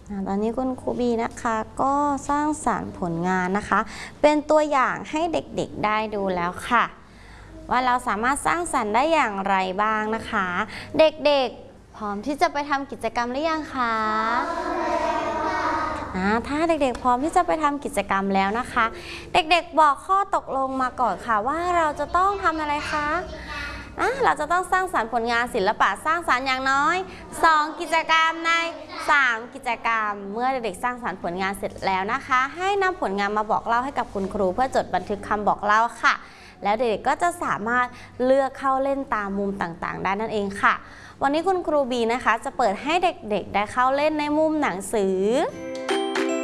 ตอนนี้คุณครูบีนะคะก็สร้างสรรค์ผลงานนะคะ เป็นตัวอย่างให้เด็กๆได้ดูแล้วค่ะว่าเราสามารถสร้างสรรค์ได้อย่างไรบ้างนะคะ เด็กๆพร้อมที่จะไปทำกิจกรรมหรือยังคะถ้าเด็กๆพร้อมที่จะไปทำกิจกรรมแล้วนะคะ เด็กๆบอกข้อตกลงมาก่อนค่ะว่าเราจะต้องทำอะไรคะเราจะต้องสร้างสรรค์ผลงานศิลปะสร้างสรรค์อย่างน้อย2กิจกรรมใน3กิจกรรมเมื่อเด็กๆสร้างสรรค์ผลงานเสร็จแล้วนะคะให้นำผลงานมาบอกเล่าให้กับคุณครูเพื่อจดบันทึกคำบอกเล่าค่ะแล้วเด็กๆก็จะสามารถเลือกเข้าเล่นตามมุมต่างๆได้นั่นเองค่ะวันนี้คุณครูบีนะคะจะเปิดให้เด็กๆได้เข้าเล่นในมุมหนังสือ